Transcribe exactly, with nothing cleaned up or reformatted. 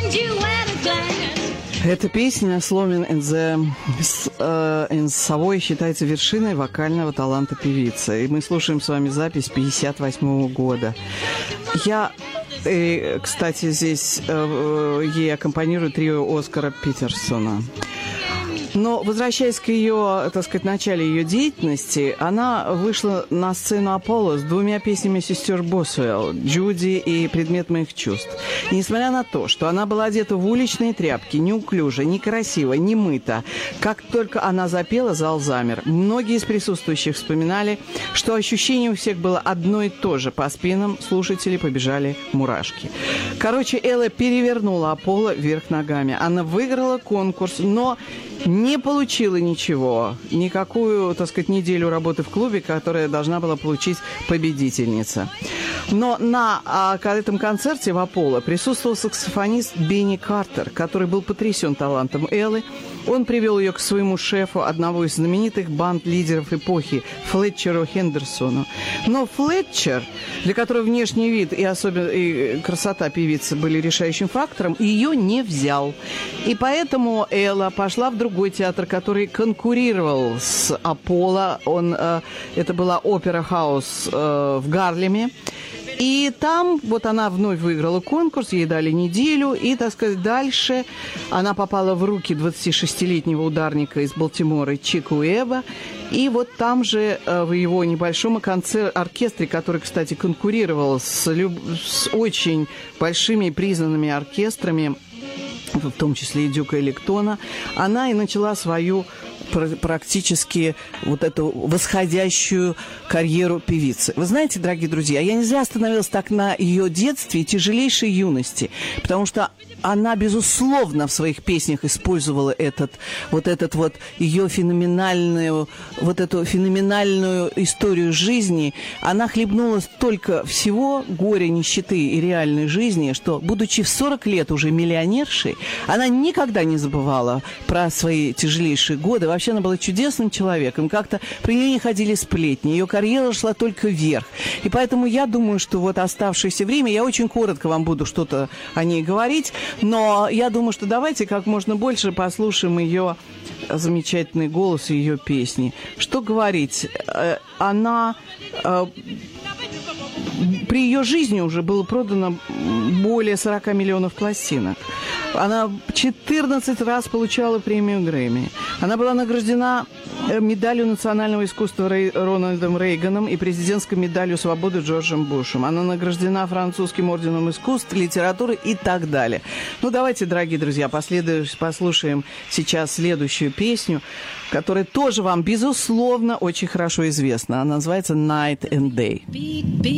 Эта песня «Slumming in the, uh, in Savoy» считается вершиной вокального таланта певицы. И мы слушаем с вами запись пятьдесят восьмого года. Я, и, кстати, здесь uh, ей аккомпанирует трио Оскара Питерсона. Но, возвращаясь к ее, так сказать, начале ее деятельности, она вышла на сцену Аполло с двумя песнями сестер Босуэлл «Джуди» и «Предмет моих чувств». И несмотря на то, что она была одета в уличные тряпки, неуклюже, некрасиво, не мыта, как только она запела, зал замер. Многие из присутствующих вспоминали, что ощущение у всех было одно и то же. По спинам слушателей побежали мурашки. Короче, Элла перевернула Аполло вверх ногами. Она выиграла конкурс, но не получила ничего, никакую, так сказать, неделю работы в клубе, которая должна была получить победительница. Но на а, этом концерте в Аполло присутствовал саксофонист Бенни Картер, который был потрясен талантом Эллы. Он привел ее к своему шефу, одного из знаменитых банд-лидеров эпохи, Флетчеру Хендерсону. Но Флетчер, для которого внешний вид и особенно и красота певицы были решающим фактором, ее не взял. И поэтому Элла пошла в другой театр, который конкурировал с Аполло. Он, э, это была опера-хаус э, в Гарлеме. И там вот она вновь выиграла конкурс, ей дали неделю, и, так сказать, дальше она попала в руки двадцатишестилетнего ударника из Балтимора Чика Уэба. И вот там же, в его небольшом концерт, оркестре, который, кстати, конкурировал с, люб... с очень большими и признанными оркестрами, в том числе и Дюка Эллингтона, она и начала свою практически вот эту восходящую карьеру певицы. Вы знаете, дорогие друзья, я не зря остановилась так на ее детстве и тяжелейшей юности, потому что она, безусловно, в своих песнях использовала этот, вот этот вот ее феноменальную, вот эту феноменальную историю жизни. Она хлебнула столько всего, горя, нищеты и реальной жизни, что, будучи в сорок лет уже миллионершей, она никогда не забывала про свои тяжелейшие годы. Вообще она была чудесным человеком. Как-то при ней не ходили сплетни. Ее карьера шла только вверх. И поэтому я думаю, что вот оставшееся время, я очень коротко вам буду что-то о ней говорить, но я думаю, что давайте как можно больше послушаем ее замечательный голос и ее песни. Что говорить? Она... При ее жизни уже было продано более сорок миллионов пластинок. Она четырнадцать раз получала премию Грэмми. Она была награждена медалью национального искусства Рей... Рональдом Рейганом и президентской медалью свободы Джорджем Бушем. Она награждена французским орденом искусств, литературы и так далее. Ну, давайте, дорогие друзья, послушаем сейчас следующую песню, которая тоже вам, безусловно, очень хорошо известна. Она называется «Night and Day».